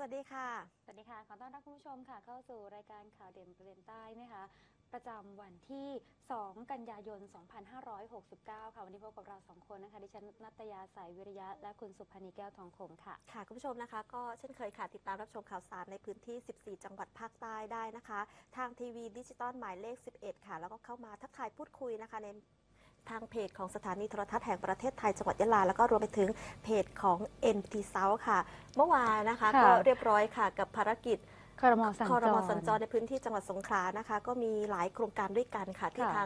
วัสดีค่ะสวัสดีค่ะขอต้อนรับคุณผู้ชมค่ะเข้าสู่รายการข่าวเด่นประเด็นใต้นะคะประจำวันที่ 2 กันยายน 2569 ค่ะวันนี้พบกับเรา2คนนะคะดิฉันนัตยาสายวิริยะและคุณสุพนีแก้วทองคงค่ะค่ะคุณผู้ชมนะคะก็เช่นเคยค่ะติดตามรับชมข่าวสารในพื้นที่ 14 จังหวัดภาคใต้ได้นะคะทางทีวีดิจิตอลหมายเลข 11 ค่ะแล้วก็เข้ามาทักทายพูดคุยนะคะในทางเพจของสถานีโทรทัศน์แห่งประเทศไทยจังหวัดยะลาแล้วก็รวมไปถึงเพจของ NT South ค่ะเมื่อวานนะคะก็เรียบร้อยค่ะกับภารกิจครม.สัญจรในพื้นที่จังหวัดสงขลานะคะก็มีหลายโครงการด้วยกันค่ะที่ทาง